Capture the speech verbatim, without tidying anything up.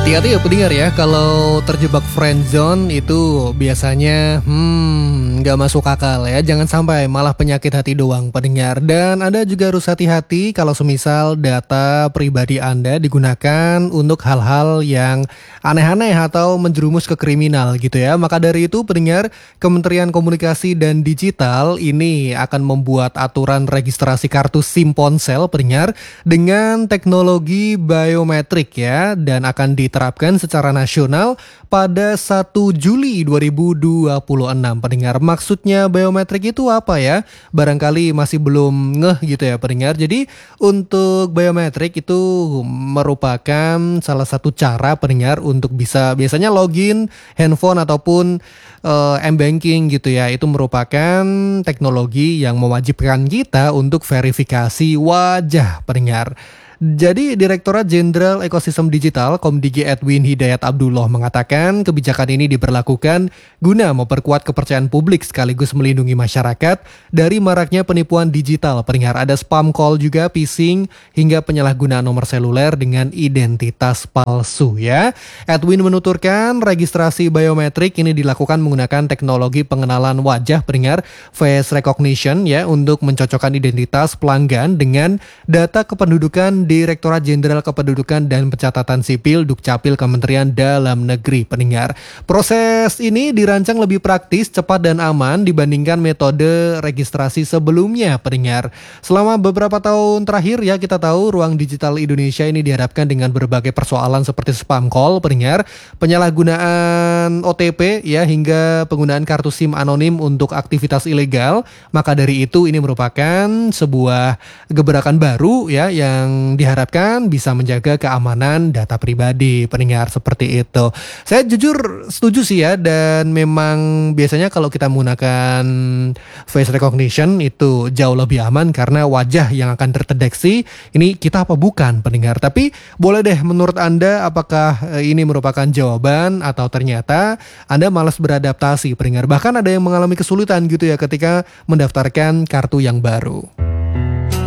Hati-hati ya pendengar ya, kalau terjebak friendzone itu biasanya hmm nggak masuk akal ya. Jangan sampai malah penyakit hati doang pendengar. Dan Anda juga harus hati-hati kalau semisal data pribadi Anda digunakan untuk hal-hal yang aneh-aneh atau menjerumus ke kriminal gitu ya. Maka dari itu pendengar, Kementerian Komunikasi dan Digital ini akan membuat aturan registrasi kartu SIM ponsel pendengar dengan teknologi biometrik ya, dan akan diterapkan secara nasional pada satu Juli dua ribu dua puluh enam pendengar. Maksudnya biometrik itu apa ya? Barangkali masih belum ngeh gitu ya pendengar. Jadi untuk biometrik itu merupakan salah satu cara pendengar untuk bisa biasanya login handphone ataupun uh, m-banking gitu ya. Itu merupakan teknologi yang mewajibkan kita untuk verifikasi wajah pendengar. Jadi Direktorat Jenderal Ekosistem Digital Komdigi Edwin Hidayat Abdullah mengatakan kebijakan ini diberlakukan guna memperkuat kepercayaan publik sekaligus melindungi masyarakat dari maraknya penipuan digital. Pendengar, ada spam call juga, phishing, hingga penyalahgunaan nomor seluler dengan identitas palsu ya. Edwin menuturkan registrasi biometrik ini dilakukan menggunakan teknologi pengenalan wajah pendengar, face recognition ya, untuk mencocokkan identitas pelanggan dengan data kependudukan Direktorat Jenderal Kependudukan dan Pencatatan Sipil Dukcapil Kementerian Dalam Negeri pendengar. Proses ini dirancang lebih praktis, cepat dan aman dibandingkan metode registrasi sebelumnya pendengar. Selama beberapa tahun terakhir ya, kita tahu ruang digital Indonesia ini dihadapkan dengan berbagai persoalan seperti spam call pendengar, penyalahgunaan O T P ya, hingga penggunaan kartu SIM anonim untuk aktivitas ilegal. Maka dari itu ini merupakan sebuah gebrakan baru ya, yang diharapkan bisa menjaga keamanan data pribadi pendengar, seperti itu. Saya jujur setuju sih ya, dan memang biasanya kalau kita menggunakan face recognition itu jauh lebih aman karena wajah yang akan terdeteksi ini kita apa bukan pendengar. Tapi boleh deh menurut Anda, apakah ini merupakan jawaban atau ternyata Anda malas beradaptasi pendengar. Bahkan ada yang mengalami kesulitan gitu ya ketika mendaftarkan kartu yang baru.